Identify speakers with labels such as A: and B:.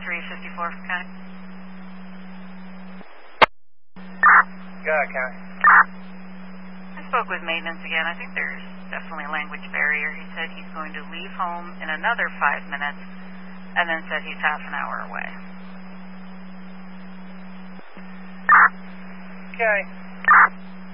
A: 354, County.
B: Go ahead, County.
A: I spoke with maintenance again. I think there's definitely a language barrier. He said he's going to leave home in another 5 minutes and then said he's half an hour away.
B: Okay.